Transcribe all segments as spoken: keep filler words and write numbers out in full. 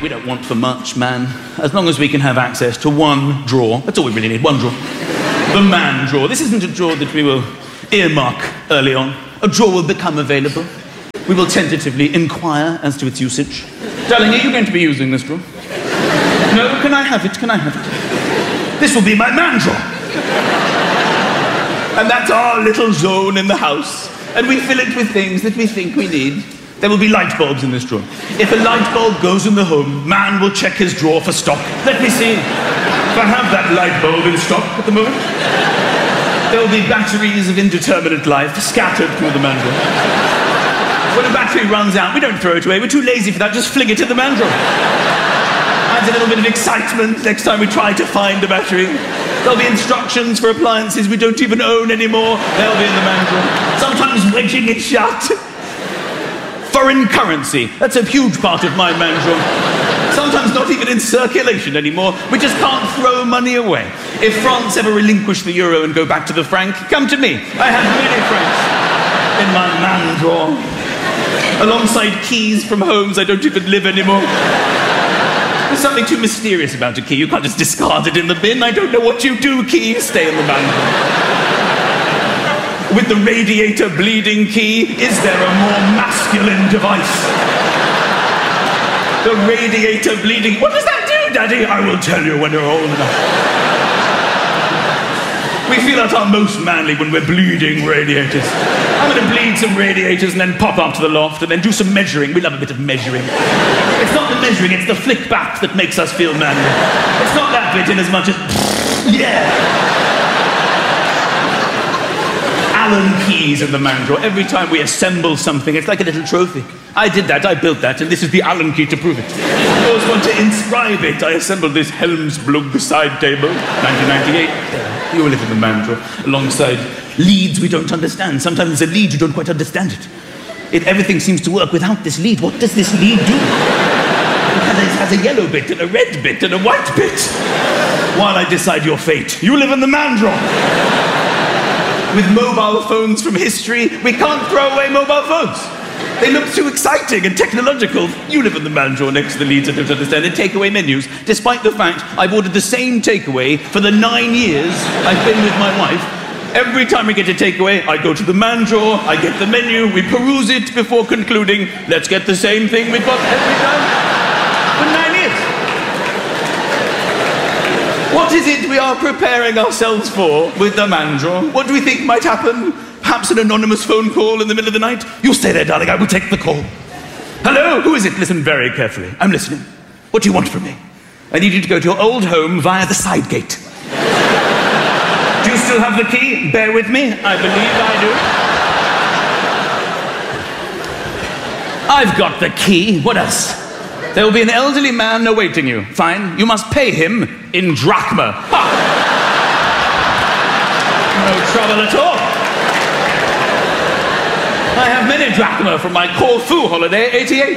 We don't want for much, man. As long as we can have access to one drawer. That's all we really need, one drawer. The man drawer. This isn't a drawer that we will earmark early on. A drawer will become available. We will tentatively inquire as to its usage. Darling, are you going to be using this drawer? No? Can I have it? Can I have it? This will be my man drawer. And that's our little zone in the house. And we fill it with things that we think we need. There will be light bulbs in this drawer. If a light bulb goes in the home, man will check his drawer for stock. Let me see. If I have that light bulb in stock at the moment. There will be batteries of indeterminate life scattered through the man drawer. When a battery runs out, we don't throw it away. We're too lazy for that. Just fling it in the man drawer. Adds a little bit of excitement next time we try to find a battery. There'll be instructions for appliances we don't even own anymore. They'll be in the man drawer. Sometimes wedging it shut. Foreign currency. That's a huge part of my man drawer. Sometimes not even in circulation anymore. We just can't throw money away. If France ever relinquish the euro and go back to the franc, come to me. I have many francs in my man drawer. Alongside keys from homes I don't even live anymore. There's something too mysterious about a key. You can't just discard it in the bin. I don't know what you do, key. Stay in the man drawer. With the radiator bleeding key, is there a more masculine device? The radiator bleeding... What does that do, Daddy? I will tell you when you're old enough. We feel at our most manly when we're bleeding radiators. I'm going to bleed some radiators and then pop up to the loft and then do some measuring. We love a bit of measuring. It's not the measuring, it's the flick back that makes us feel manly. It's not that bit in as much as... Yeah! Allen keys in the man drawer. Every time we assemble something, it's like a little trophy. I did that, I built that, and this is the Allen key to prove it. I always want to inscribe it. I assembled this Helmsblug side table, nineteen ninety-eight. You live in the man drawer, alongside leads we don't understand. Sometimes there's a lead, you don't quite understand it. It. Everything seems to work without this lead. What does this lead do? It has a yellow bit, and a red bit, and a white bit. While I decide your fate, you live in the man drawer. With mobile phones from history, we can't throw away mobile phones. They look too exciting and technological. You live in the man drawer next to the leads I don't understand, and takeaway menus, despite the fact I've ordered the same takeaway for the nine years I've been with my wife. Every time we get a takeaway, I go to the man drawer, I get the menu, we peruse it before concluding, let's get the same thing we got every time for nine years. What is it we are preparing ourselves for with the man drawer? What do we think might happen? Perhaps an anonymous phone call in the middle of the night? You stay there, darling, I will take the call. Hello, who is it? Listen very carefully. I'm listening. What do you want from me? I need you to go to your old home via the side gate. Do you still have the key? Bear with me. I believe I do. I've got the key. What else? There will be an elderly man awaiting you. Fine. You must pay him in drachma. Ha! No trouble at all. I have many drachma from my Corfu holiday, eighty-eight.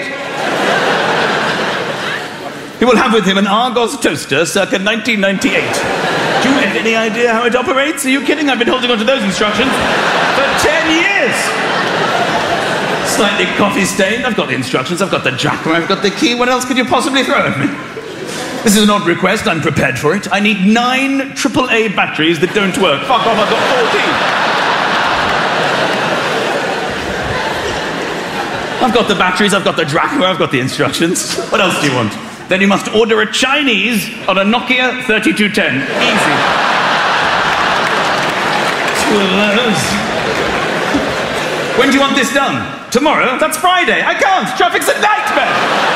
He will have with him an Argos toaster circa nineteen ninety-eight. Do you have any idea how it operates? Are you kidding? I've been holding on to those instructions for ten years. Slightly coffee stained. I've got the instructions, I've got the drachma, I've got the key. What else could you possibly throw at me? This is an odd request, I'm prepared for it. I need nine triple A batteries that don't work. Fuck off, I've got fourteen. I've got the batteries, I've got the drachma, I've got the instructions. What else do you want? Then you must order a Chinese on a Nokia thirty-two ten. Easy. Two of those. When do you want this done? Tomorrow? That's Friday. I can't. Traffic's a nightmare.